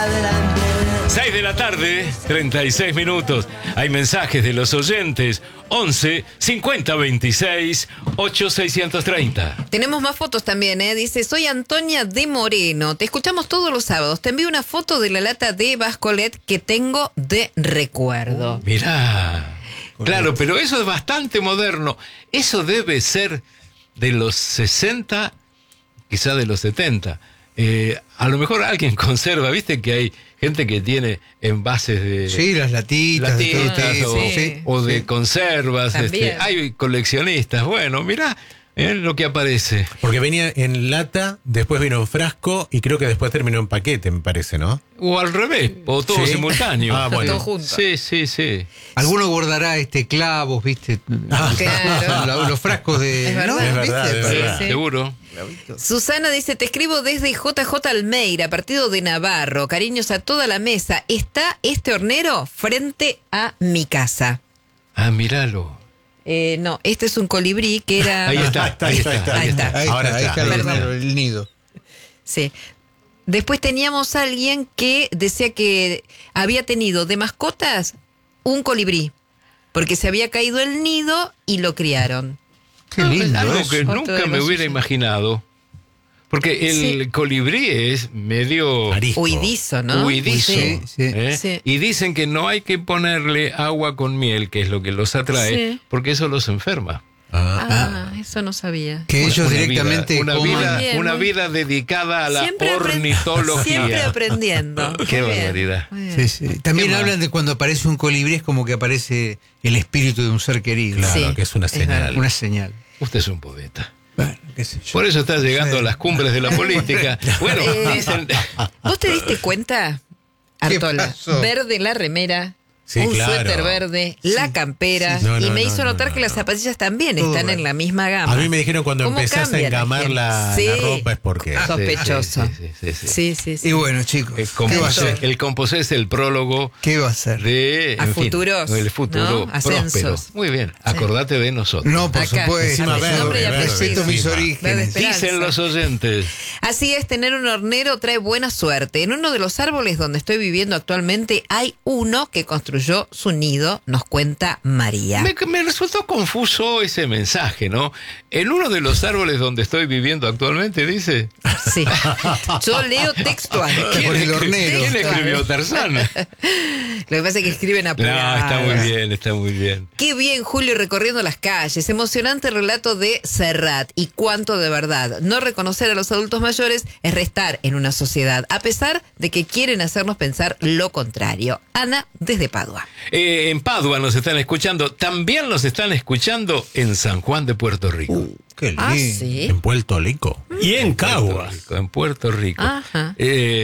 6 de la tarde, 36 minutos. Hay mensajes de los oyentes. 11 50 26 8630. Tenemos más fotos también, ¿eh? Dice, soy Antonia de Moreno. Te escuchamos todos los sábados. Te envío una foto de la lata de Bascolet que tengo de recuerdo. Mirá. Claro, pero eso es bastante moderno. Eso debe ser de los 60, quizá de los 70. A lo mejor alguien conserva, viste que hay gente que tiene envases de... Sí, las latitas o de conservas. Hay coleccionistas. Bueno, mirá lo que aparece. Porque venía en lata, después vino en frasco y creo que después terminó en paquete, me parece, ¿no? O al revés, o todo simultáneo. Bueno. Todo junto. Sí. Alguno guardará clavos, ¿viste? Claro. Los frascos de... Es verdad. Es verdad, es verdad. Sí. Seguro. Susana dice, te escribo desde JJ Almeida, partido de Navarro. Cariños a toda la mesa. Está este hornero frente a mi casa. Ah, míralo. No, este es un colibrí que era... Ahí está. Ahí está Perdón. el nido. Sí. Después teníamos a alguien que decía que había tenido de mascotas un colibrí, porque se había caído el nido y lo criaron. Qué lindo. Algo que Otro nunca de me los hubiera suyos. imaginado. Porque el colibrí es medio Arisco. Huidizo, ¿no? huidizo. Sí. Sí. Y dicen que no hay que ponerle agua con miel, que es lo que los atrae, Sí. porque eso los enferma. Eso no sabía. Que ellos directamente una coman. vida, Bien, una muy- vida dedicada a la Siempre ornitología. Siempre aprendiendo. Qué Muy bien. barbaridad. Muy bien. Sí. También ¿Qué más? hablan de cuando aparece un colibrí, es como que aparece el espíritu de un ser querido. Claro, Sí, que es una es señal. verdad. Una señal. Usted es un poeta. Bueno, qué sé yo. Por eso está llegando a las cumbres de la política. Bueno, Eh, dicen... ¿Vos te diste cuenta, ¿Qué Artola? pasó? Verde la remera, Sí, un claro. suéter verde, la campera, Sí. No, y no, me no, hizo no, notar no, que no. las zapatillas también Todo están verde. en la misma gama. A mí me dijeron cuando ¿Cómo empezás a cambia la engamar gente? la Sí. ropa es porque... Sospechoso. Sí. Sí. Y bueno, chicos, ¿qué va a hacer? El composé es el prólogo ¿Qué va a hacer? de... A en fin, futuros, el futuro ¿no? Ascensos. próspero. Muy bien, acordate de nosotros. No, por Acá, supuesto. encima Ante verde, nombre y verde, apellido. Respeto mis encima. Verde orígenes. esperanza. Dicen los oyentes. Así es, tener un hornero trae buena suerte. En uno de los árboles donde estoy viviendo actualmente hay uno que construyó su nido, nos cuenta María. Me resultó confuso ese mensaje, ¿no? En uno de los árboles donde estoy viviendo actualmente, dice... Sí. Yo leo textual. Por el hornero. ¿Quién escribió Tarzán? Lo que pasa es que escriben No, apuradas. está muy bien. Qué bien, Julio, recorriendo las calles. Emocionante relato de Serrat. Y cuánto de verdad. No reconocer a los adultos mayores es restar en una sociedad, a pesar de que quieren hacernos pensar lo contrario. Ana, desde Padua. En Padua nos están escuchando. También nos están escuchando en San Juan de Puerto Rico. Qué lindo. Ah, sí. En Puerto Rico. Y en Caguas. En Puerto Rico. Ajá.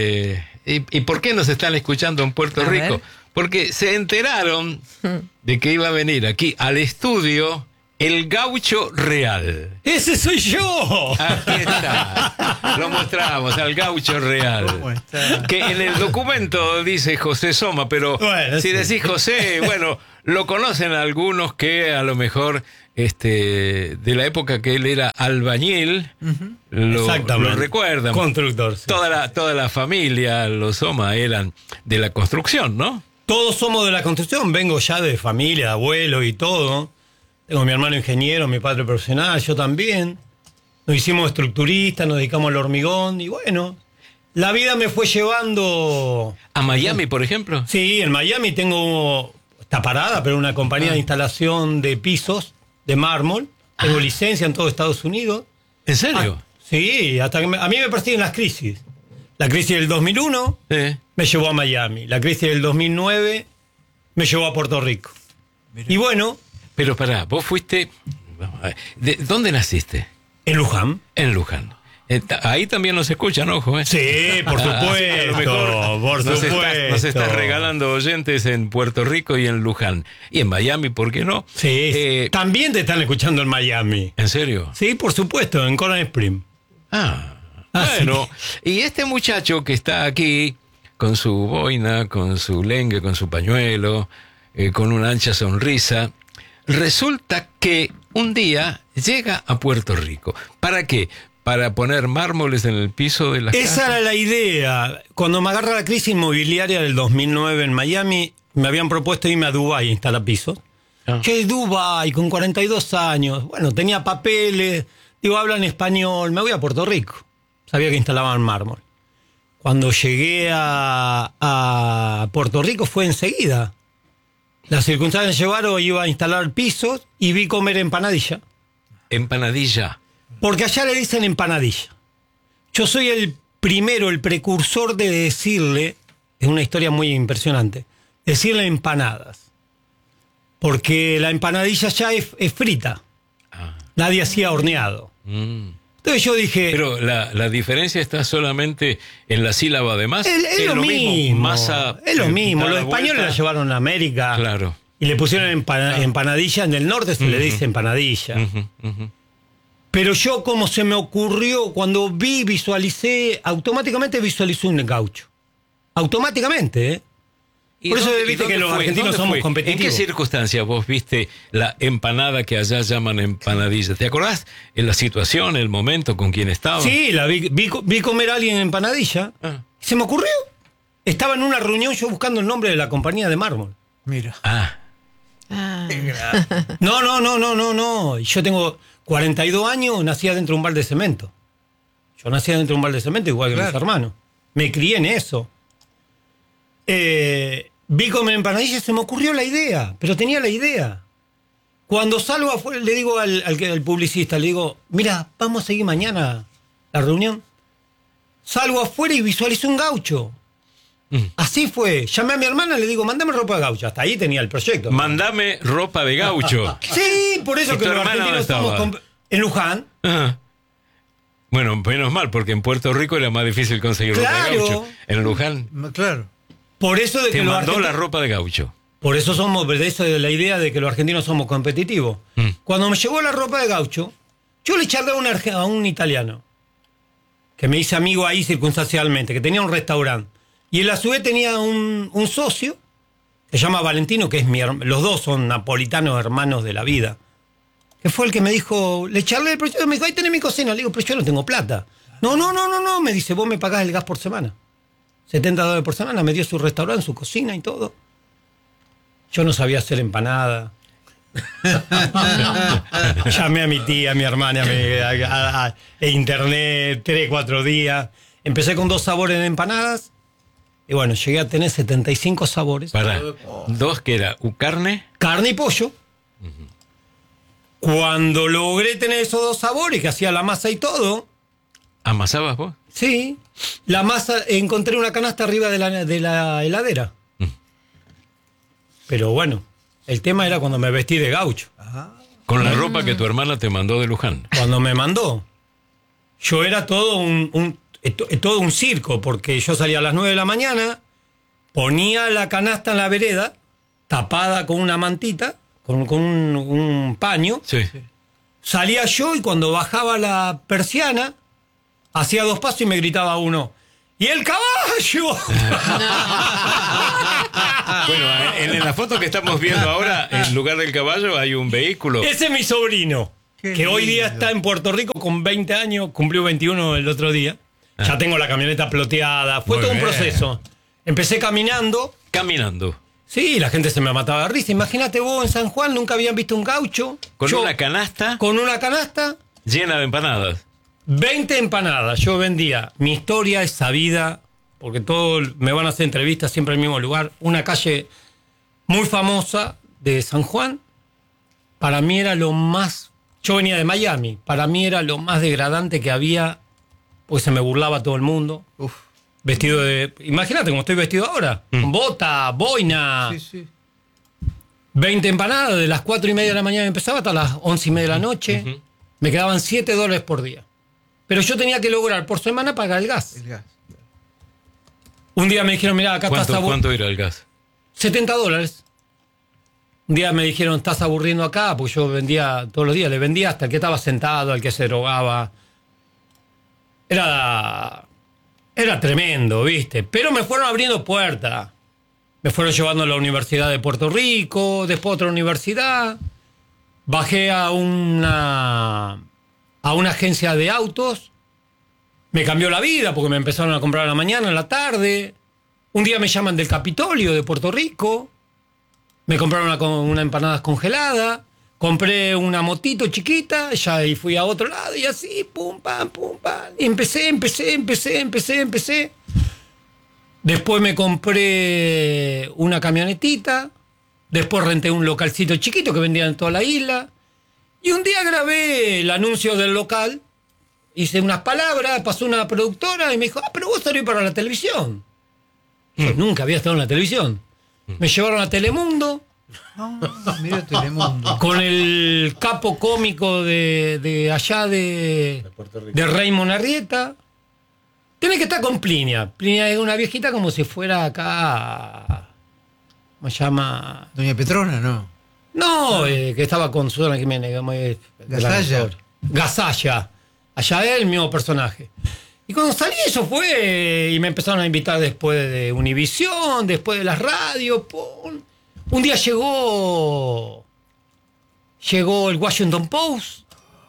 ¿Y por qué nos están escuchando en Puerto A Rico? ver. Porque se enteraron de que iba a venir aquí al estudio el Gaucho Real. ¡Ese soy yo! Aquí está. Lo mostramos al Gaucho Real. Que en el documento dice José Soma, pero Bueno, si sí. decís José, bueno, lo conocen algunos que a lo mejor de la época que él era albañil, lo recuerdan. Constructor. Sí. Toda la familia, los Soma, eran de la construcción, ¿no? Todos somos de la construcción. Vengo ya de familia, de abuelo y todo. Tengo mi hermano ingeniero, mi padre profesional, yo también. Nos hicimos estructuristas, nos dedicamos al hormigón y bueno, la vida me fue llevando... A Miami, por ejemplo. Sí, en Miami está parada, pero una compañía de instalación de pisos de mármol. Tengo licencia en todo Estados Unidos. ¿En serio? Sí, hasta que a mí me persiguen las crisis. La crisis del 2001 me llevó a Miami. La crisis del 2009 me llevó a Puerto Rico. Y bueno, Pero pará, vos fuiste... vamos a ver, ¿dónde naciste? en Luján. En Luján. Ahí también nos escuchan, ojo, ¿eh? Sí, por A lo supuesto. mejor Por nos supuesto. nos estás regalando oyentes en Puerto Rico y en Luján. Y en Miami, ¿por qué no? Sí, también te están escuchando en Miami. ¿En serio? Sí, por supuesto, en Coral Spring. Bueno. Y este muchacho que está aquí, con su boina, con su lengue, con su pañuelo, con una ancha sonrisa, resulta que un día llega a Puerto Rico. ¿Para qué? para poner mármoles en el piso de las Esa casas. era la idea. Cuando me agarra la crisis inmobiliaria del 2009 en Miami, me habían propuesto irme a Dubái a instalar pisos. Ah. Che, Dubái, con 42 años. Bueno, tenía papeles, digo, hablan español, me voy a Puerto Rico. Sabía que instalaban mármol. Cuando llegué a Puerto Rico fue enseguida. Las circunstancias llevaron, iba a instalar pisos y vi comer empanadilla. Empanadilla. Porque allá le dicen empanadilla. Yo soy el primero, el precursor de decirle, es una historia muy impresionante, decirle empanadas. Porque la empanadilla ya es frita. Ah. Nadie hacía horneado. Mm. Entonces yo dije... Pero la diferencia está solamente en la sílaba de masa. Es lo mismo. Masa. Es lo mismo. dada Los españoles vuelta. la llevaron a América. Claro. Y le pusieron empanadilla. En el norte se le dice empanadilla. Ujú, ujú. Pero yo, como se me ocurrió, cuando visualicé, automáticamente visualicé un gaucho. Automáticamente, ¿eh? ¿Y Por eso dónde- viste y que dónde los fue? argentinos ¿Dónde somos fue? competitivos. ¿En qué circunstancias vos viste la empanada que allá llaman empanadilla? ¿Te acordás en la situación, el momento, con quién estaba? Sí, vi comer a alguien empanadilla. Ah. Se me ocurrió. Estaba en una reunión yo buscando el nombre de la compañía de mármol. Mira. Ah, No. Yo tengo 42 años, nací dentro de un balde de cemento. Yo nací dentro de un balde de cemento igual que Claro. mis hermanos. Me crié en eso. Vi comer empanadillas, se me ocurrió la idea, pero tenía la idea. Cuando salgo afuera, le digo al publicista, le digo, mira, vamos a seguir mañana la reunión. Salgo afuera y visualizo un gaucho. Así fue. Llamé a mi hermana y le digo, mándame ropa de gaucho. Hasta ahí tenía el proyecto. mandame ropa de gaucho. Sí, por eso ¿Y que tu los hermana argentinos dónde somos... estaba? En Luján. Ah. Bueno, menos mal, porque en Puerto Rico era más difícil conseguir ropa de Claro. gaucho. En Luján Claro. Por eso de te que los mandó la argentinos... ropa de gaucho. Por eso somos, de eso de la idea de que los argentinos somos competitivos. Mm. Cuando me llegó la ropa de gaucho, yo le charlé a un italiano, que me hice amigo ahí circunstancialmente, que tenía un restaurante. Y él a su vez tenía un socio, que se llama Valentino, que es los dos son napolitanos hermanos de la vida. Que fue el que me dijo, le charlé el proyecto, me dijo, ahí tenés mi cocina. Le digo, pero yo no tengo plata. No, me dice, vos me pagás el gas por semana. $70 por semana, me dio su restaurante, su cocina y todo. Yo no sabía hacer empanada. Llamé a mi tía, a mi hermana, a internet, 3, 4 días. Empecé con 2 sabores de empanadas. Y bueno, llegué a tener 75 sabores. Para dos que era carne. Carne y pollo. Cuando logré tener esos 2 sabores, que hacía la masa y todo, ¿Amasabas vos? sí, la masa, encontré una canasta arriba de la heladera. Pero bueno, el tema era cuando me vestí de gaucho. Con la ropa que tu hermana te mandó de Luján. Cuando me mandó, yo era todo todo un circo, porque yo salía a las 9 de la mañana, ponía la canasta en la vereda, tapada con una mantita, con un paño, Sí. salía yo y cuando bajaba la persiana, hacía 2 pasos y me gritaba uno, ¡y el caballo! Bueno, en la foto que estamos viendo ahora, en lugar del caballo hay un vehículo. Ese es mi sobrino, Qué que hoy día lindo. está en Puerto Rico con 20 años, cumplió 21 el otro día. Ya tengo la camioneta ploteada, fue Muy todo un bien. proceso. Empecé caminando, Caminando. sí, la gente se me mataba de risa. Imagínate vos en San Juan, nunca habían visto un gaucho. Con Yo, una canasta con una canasta, llena de empanadas. 20 empanadas. Yo vendía. Mi historia es sabida, porque todos me van a hacer entrevistas siempre en el mismo lugar. Una calle muy famosa de San Juan. Para mí era lo más... Yo venía de Miami. Para mí era lo más degradante que había, porque se me burlaba todo el mundo. Uf. Vestido de... Imagínate cómo estoy vestido ahora. Con bota, boina. Sí, sí. 20 empanadas, de las 4:30 de la mañana empezaba hasta las 11:30 de la noche. Me quedaban $7 por día. Pero yo tenía que lograr por semana pagar el gas. El gas. Un día me dijeron, mirá, acá estás ¿Cuánto era el gas? $70. Un día me dijeron, estás aburriendo acá, porque yo vendía todos los días, le vendía hasta el que estaba sentado, al que se drogaba. Era tremendo, ¿viste? Pero me fueron abriendo puertas. Me fueron llevando a la Universidad de Puerto Rico, después a otra universidad. Bajé a una agencia de autos me cambió la vida porque me empezaron a comprar a la mañana, a la tarde. Un día me llaman del Capitolio de Puerto Rico. Me compraron una empanada congelada. Compré una motito chiquita, ya y fui a otro lado y así, pum, pam, pum, pam. Y empecé. Después me compré una camionetita. Después renté un localcito chiquito que vendían en toda la isla. Y un día grabé el anuncio del local. Hice unas palabras, pasó una productora y me dijo, pero vos salís para la televisión. Yo nunca había estado en la televisión. Me llevaron a Telemundo. Mira Telemundo. Con el capo cómico de allá de Raymond Arrieta. Tiene que estar con Plinia. Plinia es una viejita como si fuera acá. ¿Cómo se llama? Doña Petrona, ¿no? No, que estaba con Susana Jiménez. Gasalla. Gasalla. Allá es el mismo personaje. Y cuando salí eso fue, y me empezaron a invitar después de Univisión, después de las radios. ¡Pum! Un día llegó el Washington Post.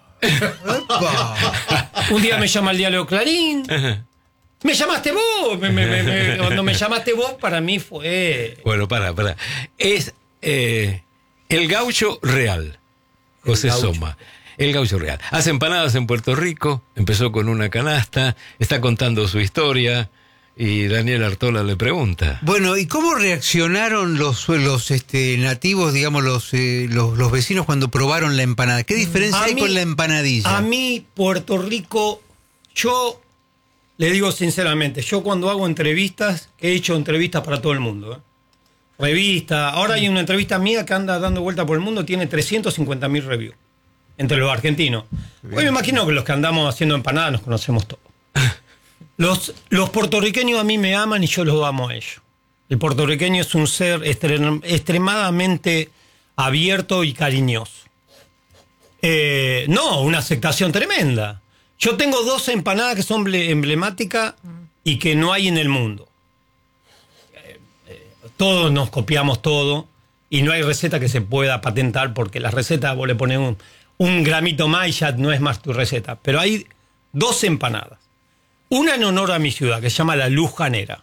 Un día me llama el diario Clarín. Me llamaste vos. Cuando me llamaste vos, para mí fue... Bueno, para. Es el gaucho real, José Soma. El gaucho real. Hace empanadas en Puerto Rico, empezó con una canasta, está contando su historia y Daniel Artola le pregunta. Bueno, ¿y cómo reaccionaron los nativos, digamos, los vecinos cuando probaron la empanada? ¿Qué diferencia hay con la empanadilla? A mí, Puerto Rico, yo le digo sinceramente, yo cuando hago entrevistas, he hecho entrevistas para todo el mundo, ¿eh? Revista, ahora hay una entrevista mía que anda dando vuelta por el mundo, tiene 350.000 reviews. Entre los argentinos. Hoy me imagino que los que andamos haciendo empanadas nos conocemos todos. Los puertorriqueños a mí me aman y yo los amo a ellos. El puertorriqueño es un ser extremadamente abierto y cariñoso. No, una aceptación tremenda. Yo tengo 2 empanadas que son emblemáticas y que no hay en el mundo. Todos nos copiamos todo y no hay receta que se pueda patentar porque las recetas vos le pones un gramito más y ya no es más tu receta. Pero hay 2 empanadas. Una en honor a mi ciudad, que se llama La Lujanera.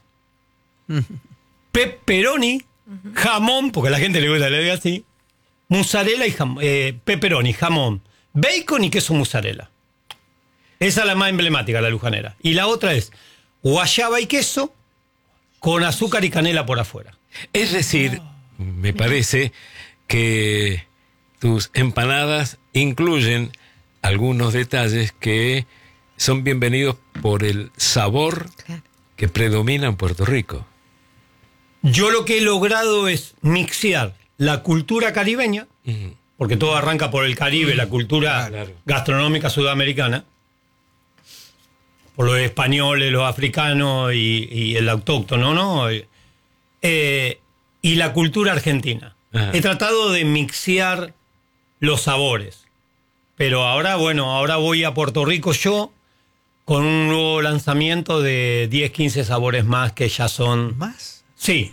Pepperoni, jamón, porque a la gente le gusta le diga así, mozzarella y jamón, pepperoni, jamón, bacon y queso mozzarella. Esa es la más emblemática, La Lujanera. Y la otra es guayaba y queso con azúcar y canela por afuera. Es decir, me parece que tus empanadas incluyen algunos detalles que son bienvenidos por el sabor que predomina en Puerto Rico. Yo lo que he logrado es mixear la cultura caribeña, porque todo arranca por el Caribe, la cultura gastronómica sudamericana, por los españoles, los africanos y el autóctono, ¿no? Y la cultura argentina. Ajá. He tratado de mixear los sabores. Pero ahora voy a Puerto Rico yo con un nuevo lanzamiento de 10, 15 sabores más que ya son... ¿Más? Sí.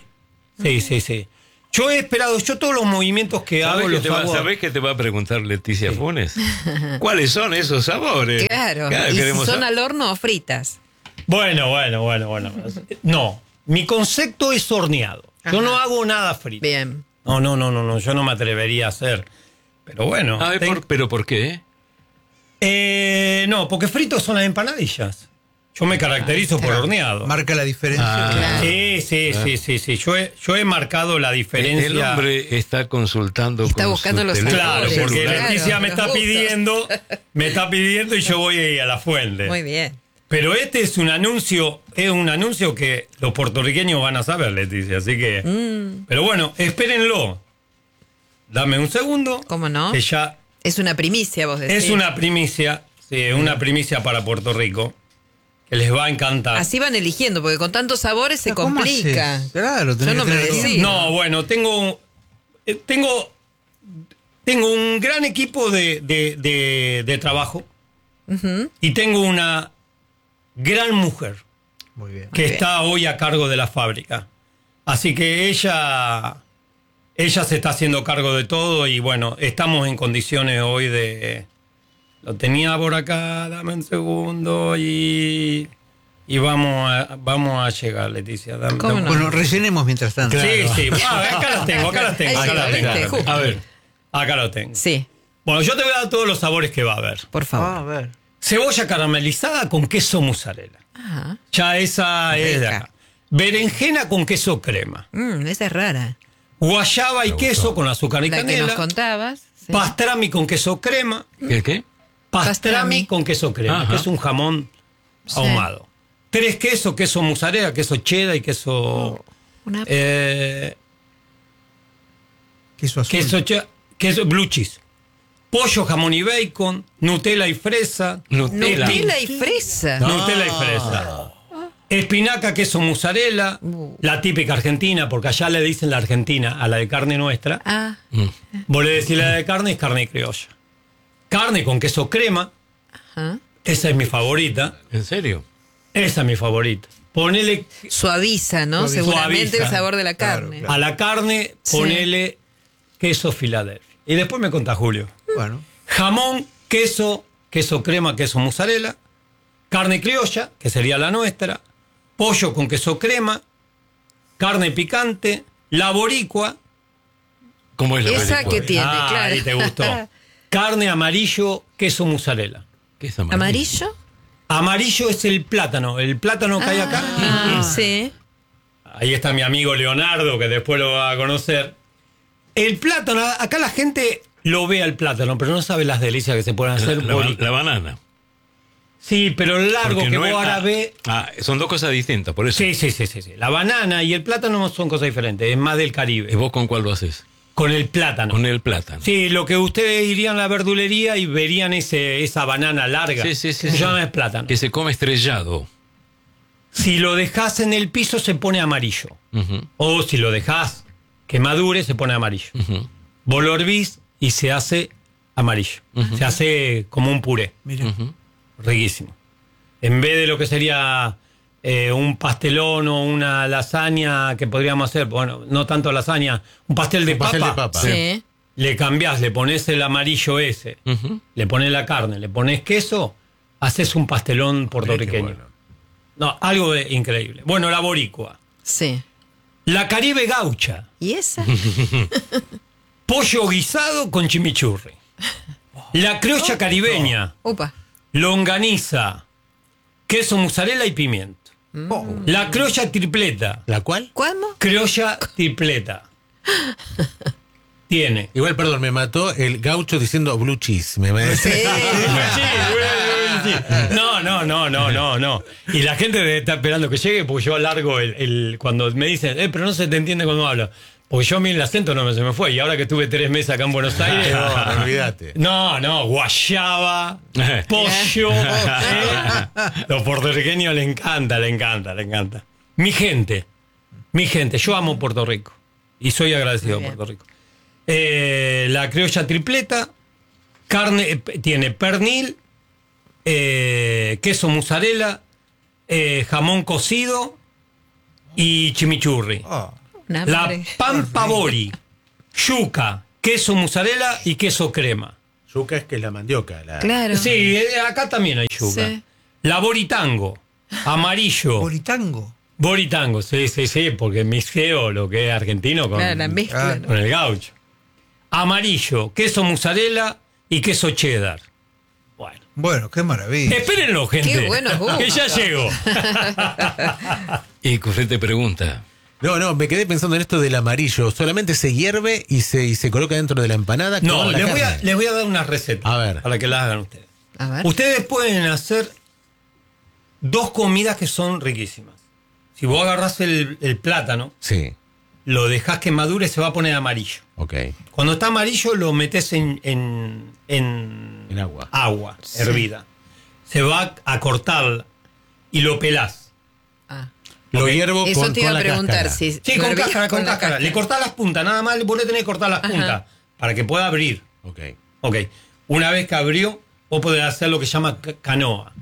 Yo he esperado, todos los movimientos que hago los hago... ¿Sabés qué te va a preguntar Leticia Funes? ¿Cuáles son esos sabores? Claro. ¿Y si son al horno o fritas? Bueno. No, mi concepto es horneado. Yo no hago nada frito. Bien. No, yo no me atrevería a hacer. Pero bueno. ¿Pero por qué? No, porque fritos son las empanadillas. Yo me caracterizo por horneado. Marca la diferencia. Sí. Yo he marcado la diferencia. El hombre está consultando. Está buscando los sabores. Claro, porque Claro, Leticia me está pidiendo y yo voy a la fuente. Muy bien. Pero este es un anuncio que los puertorriqueños van a saber, Leticia, así que... Pero bueno, espérenlo. Dame un segundo. ¿Cómo no? Que ya... Es una primicia, vos decís. Es una primicia, sí, una primicia para Puerto Rico, que les va a encantar. Así van eligiendo, porque con tantos sabores se ¿Cómo complica. haces? Claro, Yo no me decido. No, bueno, tengo un gran equipo de trabajo y tengo una gran mujer Muy bien. que está hoy a cargo de la fábrica. Así que ella se está haciendo cargo de todo y bueno, estamos en condiciones hoy de Lo tenía por acá, dame un segundo y vamos a llegar, Leticia. ¿Cómo no? Bueno, rellenemos mientras tanto. Sí. Acá las tengo. A ver. Acá lo tengo. Sí, Bueno, yo te voy a dar todos los sabores que va a haber. por favor. A ver. Cebolla caramelizada con queso mozzarella. Ajá. Ya esa es de Rica. acá. Berenjena con queso crema. Esa es rara. Guayaba y queso con azúcar y La que nos canela. contabas. Sí. Pastrami con queso crema. ¿Qué? Pastrami con queso crema, Ajá. que es un jamón ahumado. 3 quesos, queso mozzarella, queso cheddar y queso... Una- Queso azul. queso blue cheese. Pollo, jamón y bacon, Nutella y fresa. Nutella. Nutella y fresa. Nutella y fresa. Espinaca, queso mozzarella, la típica argentina, porque allá le dicen la argentina a la de carne nuestra. Ah, Vos le decís la de carne, es carne criolla. Carne con queso crema, ajá. esa es mi favorita. ¿En serio? Esa es mi favorita. Ponele Suaviza, ¿no? Suaviza. Seguramente Suaviza. el sabor de la Claro, carne. claro. a la carne, Sí. ponele queso Filadelfia. Y después me contá, Julio. Bueno. Jamón, queso crema, queso mozzarella, carne criolla, que sería la nuestra, pollo con queso crema, carne picante, la boricua. ¿Cómo es la Esa película? que tiene, Ah, claro. ahí te gustó. Carne amarillo, queso mozzarella. ¿Qué es amarillo? ¿Amarillo? Amarillo es el plátano que hay acá. Ah, sí. Ahí está mi amigo Leonardo, que después lo va a conocer. El plátano, acá la gente lo ve al plátano, pero no sabe las delicias que se pueden hacer. La banana. Sí, pero lo largo Porque que no vos es- ahora ves. son dos cosas distintas, por eso. Sí. La banana y el plátano son cosas diferentes, es más del ¿Y Caribe. vos con cuál lo haces? Con el plátano. Con el plátano. Sí, lo que ustedes irían a la verdulería y verían esa banana larga. Sí. Se llama el plátano. Que se come estrellado. Si lo dejas en el piso se pone amarillo. Ujú, O si lo dejas que madure se pone amarillo. ujú. Vos lo hervís y se hace amarillo. Se hace como un puré. Mira. Riquísimo. En vez de lo que sería un pastelón o una lasaña que podríamos hacer, bueno, no tanto lasaña, un pastel de Un pastel papa, de papa. Sí. le cambiás, le pones el amarillo ese, Ujú. le pones la carne, le pones queso, haces un pastelón puertorriqueño. Qué bueno. No, algo increíble. Bueno, la boricua. Sí. La Caribe gaucha. ¿Y esa? Pollo guisado con chimichurri. La criolla caribeña. Upa. Longaniza. Queso mozzarella y pimiento. La criolla tripleta. ¿La cual? ¿Cuándo? Criolla tripleta. Tiene. Igual, perdón, me mató el gaucho diciendo blue cheese. Me Sí. No. Y la gente debe estar esperando que llegue porque yo alargo cuando me dicen, pero no se te entiende cuando hablo. Porque yo a mí el acento se me fue. Y ahora que estuve 3 meses acá en Buenos Aires. No, olvídate. No, guayaba, pollo. Los puertorriqueños le encanta. Mi gente, yo amo Puerto Rico. Y soy agradecido a Muy bien. Puerto Rico. La criolla tripleta, carne, tiene pernil, queso mozzarella, jamón cocido y chimichurri. Un La hambre. pampa bori, yuca, queso mozzarella y queso crema. Yuca es que es la mandioca. Claro. Sí, acá también hay yuca. Sí. La boritango, amarillo. Boritango. Boritango, sí, porque mixeo lo que es argentino con, Claro, la mezcla. ¿no? con el gaucho. Amarillo, queso mozzarella y queso cheddar. Bueno. Bueno, qué maravilla. Espérenlo, gente. Qué bueno, que ya llego. Y Cufré te pregunta. No, me quedé pensando en esto del amarillo. Solamente se hierve y se coloca dentro de la empanada. No, con la les carne. voy a dar una receta. A ver. Para que la hagan ustedes. A ver. Ustedes pueden hacer 2 comidas que son riquísimas. Si vos agarrás el plátano, Sí, lo dejás que madure, se va a poner amarillo. ok. Cuando está amarillo, lo metes en agua. agua hervida. Se va a cortar y lo pelás. Ah. Lo Ok. hiervo Eso con, te iba con a la preguntar. cáscara. Si Sí, lo con hervías cáscara, con la cáscara. Le cortás las puntas, nada más vos le tenés que cortar las puntas para que pueda abrir. Ok. Ok. Una vez que abrió, vos podés hacer lo que se llama canoa.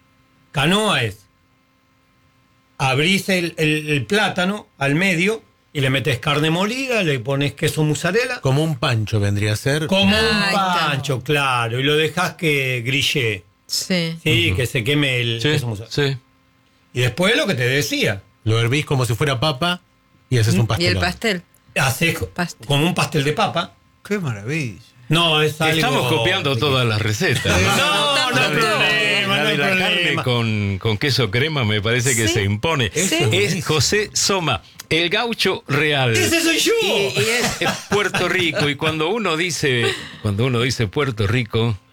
Canoa es, abrís el plátano al medio y le metes carne molida, le pones queso mozzarella, Como un pancho vendría a ser. como Ahí un está. pancho, claro, y lo dejas que grille, Sí. sí, que se queme el Sí, queso mozzarella. sí. Y después lo que te decía, Lo hervís como si fuera papa y haces un ¿Y pastel. el pastel? haces Pastel. como un pastel de papa. Qué maravilla. No, es algo... Estamos copiando todas las recetas. ¿no? No, no hay tanto. problema, no hay La carne problema. con queso crema me parece que Sí. se impone. Sí. Es José Soma, el gaucho real. ¡Ese soy yo! Y es Puerto Rico. Y cuando uno dice Puerto Rico,